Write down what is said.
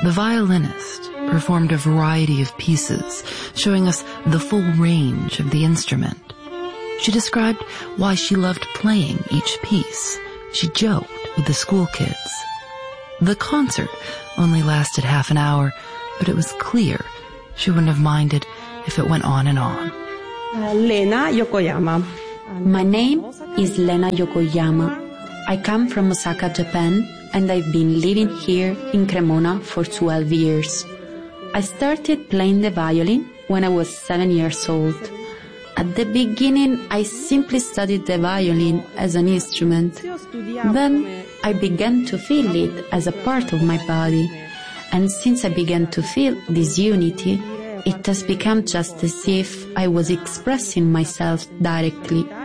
The violinist performed a variety of pieces, showing us the full range of the instrument. She described why she loved playing each piece. She joked with the school kids. The concert only lasted half an hour, but it was clear she wouldn't have minded if it went on and on. Lena Yokoyama. My name is Lena Yokoyama. I come from Osaka, Japan, and I've been living here in Cremona for 12 years. I started playing the violin when I was 7 years old. At the beginning, I simply studied the violin as an instrument. Then I began to feel it as a part of my body. And since I began to feel this unity, it has become just as if I was expressing myself directly.